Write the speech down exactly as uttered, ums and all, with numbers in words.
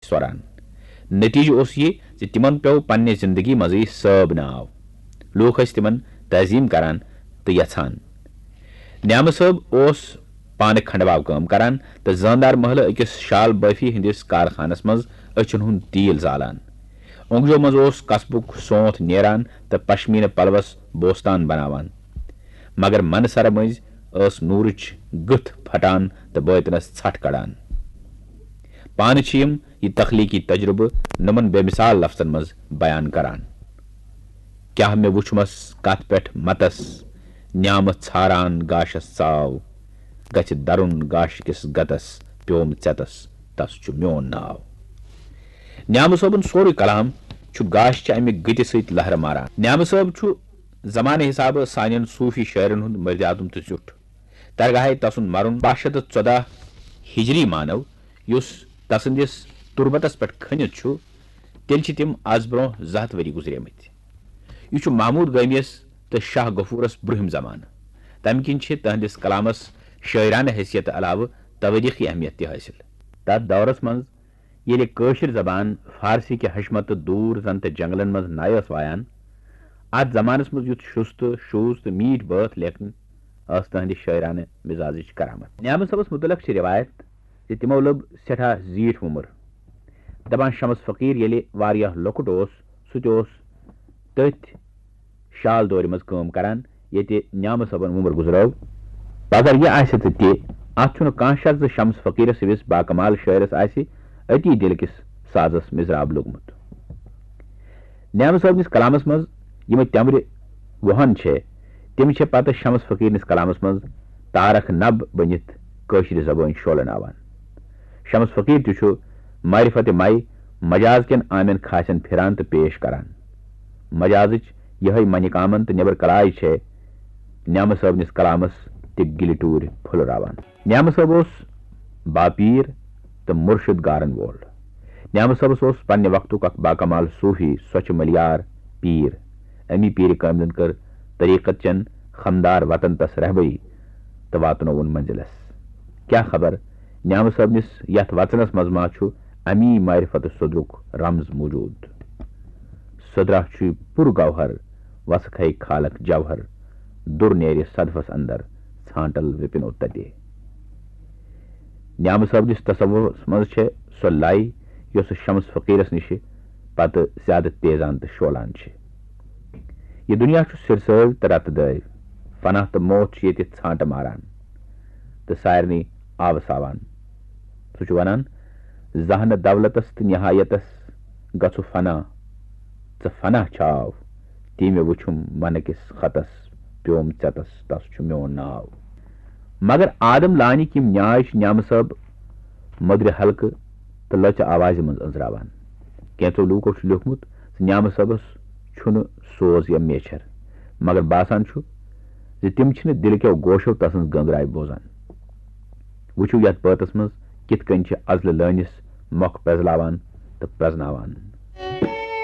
سوران نتیجہ اوس یہ زِ تمن پیو پننہِ زندگی منٛزٕے صٲب ناو لوٗکھ ٲسۍ تمن تعظیٖم کران تہٕ یژھان نعمہٕ صٲب اوس پانہٕ کھنڈواو کٲم کران تہٕ زاندار محلہٕ أکِس شال بٲفی ہٕنٛدِس کارخانس منٛز أچھن ہُنٛد تیٖل زالان اونگجو منٛز اوس قصبُک سونٛتھ نیران تہٕ پشمیٖنہٕ پلوس بوستان بناوان مگر منہٕ سرٕ مٔنٛزۍ ٲس نوٗرٕچ گٕتھ پھٹان تہٕ بٲطنس ژھٹھ کڑان پانہٕ چھِ یِم یہ تخلیقی تجربہٕ نمن بے مثال لفظن منٛز بیان کران کیاہ مےٚ وٕچھمس کتھ پٮ۪ٹھ متس نعمہٕ ژھاران گاشس ژاو گژھِ درُن گاشہٕ کِس گتس پیوم ژٮ۪تس تس چھُ میون ناو نعمہٕ صٲبُن سورُے کلام چھُ گاشچہِ امہِ گٕتہِ سۭتۍ لہرٕ ماران نعمہٕ صٲب چھُ زمانہٕ حسابہٕ سانٮ۪ن صوٗفی شٲعرن ہُنٛد مٔرۍ اعظم تہٕ زیُٹھ درگاہے تسُنٛد مرُن باہ شیٚتھ تہٕ ژۄدہ ہجری مانو یُس تسٕنٛدِس تُربتس پٮ۪ٹھ کھٔنِتھ چھُ تیٚلہِ چھِ تِم آز برونٛہہ زٕ ہتھ ؤری گُزریمٕتۍ یہِ چھُ محموٗد گٲمی یس تہٕ شاہ غفوٗرس برٛونٛہِم زمانہٕ تمہِ کِنۍ چھِ تہنٛدِس کلامس شٲعرانہٕ حیثیت علاوٕ توٲریٖخی اہمیت تہِ حٲصِل تتھ دورس منٛز ییٚلہِ کٲشِر زبان فارسی کہِ حشمتہٕ دوٗر زن تہٕ جنگلن منٛز نایہِ ٲس وایان اتھ زمانس منٛز یُتھ شُستہٕ شوٗژ تہٕ میٖٹھۍ بٲتھ لیکھنہٕ ٲس تہنٛدِ شٲعرانہٕ مِزاجٕچ کرامت نعمہٕ صٲبس متعلق چھِ رِوایت زِ تِمو لوٚب سٮ۪ٹھاہ زیٖٹھ وُمر دپان شمس فقیٖر ییٚلہِ واریاہ لۄکُٹ اوس سُہ تہِ اوس تٔتھۍ شال دورِ منٛز کٲم کران ییٚتہِ نعمہٕ صٲبن وُمر گُزرٲو مگر یہِ آسہِ تہٕ تہِ اتھ چھُنہٕ کانٛہہ شک زِ شمس فقیٖرس ہِوِس باکمال شٲعرس آسہِ أتی دِلہٕ کِس سازس مِزراب لوٚگمُت نعمہٕ صٲبنِس کلامس منٛز یِمہٕ تٮ۪مرِ وُہن چھےٚ تِم چھےٚ پتہٕ شمس فقیٖرنِس کلامس منٛز تارک نب بٔنِتھ کٲشرِ زبٲنۍ شولناوان شمس فقیٖر تہِ چھُ معرفت مے مجاز کٮ۪ن عامٮ۪ن خاصٮ۪ن پھِران تہٕ پیش کران مجازٕچ یِہے منہِ کامن تہٕ نٮ۪بر کلاے چھےٚ نعمہٕ صٲبنِس کلامس تہِ گِلہِ ٹوٗرۍ پھُلراوان نعمہٕ صٲب اوس باپیٖر تہٕ مُرشد گارن وول نعمہٕ صٲبس اوس پننہِ وقتُک اکھ باکمال صوٗفی سۄچہِ ملیار پیٖر امی پیٖرِ کٲملن کٔر طریقت چٮ۪ن خمدار وطن تس رہبری تہٕ واتنووُن منزِلس کیاہ خبر نعمہٕ صٲبنِس یتھ وژنس منٛز ما چھُ امی معرفت صدرُک رمز موجوٗد صدرا چھُ پُر گوہر وسہٕ کھے خالق جوہر دُر نیرِ صدفس اندر ژھانٹل وپنو تتے نعمہٕ صٲبنِس تصوُرس منٛز چھےٚ سۄ لے یۄسہٕ شمس فقیٖرس نِشہِ پتہٕ زیادٕ تیزان تہٕ شولان چھِ یہِ دُنیا چھُ سِرسٲلۍ تہٕ رتہٕ دٲرۍ فنا تہٕ موت چھِ ییٚتہِ ژھانٹہٕ ماران تہٕ سارنٕے آبہٕ ساوان سُہ چھُ ونان زانٛہہ نہٕ دولتس تہٕ نہایتس گژھُ فنا ژٕ فنا چھاو تی مےٚ وٕچھُم منہٕ کِس خطس پیوم ژٮ۪تس تس چھُ میون ناو مگر آدم لانِکۍ یِم نیاے چھِ نعمہٕ صٲب مٔدرِ حلقہٕ تہٕ لۄژِ آوازِ منٛز أنٛزراوان کینٛژو لوٗکو چھُ لیوٗکھمُت زِ نعمہٕ صٲبس چھُنہٕ سوز یا میچھر مگر باسان چھُ زِ تِم چھِنہٕ دِلہٕ کٮ۪و گوشو تسٕنٛز گنگراے بوزان وٕچھِو یتھ بٲتس منٛز کِتھ کٔنۍ چھِ عزلہٕ لٲنِس مۄکھ پرٛزلاوان تہٕ پرٛزناوان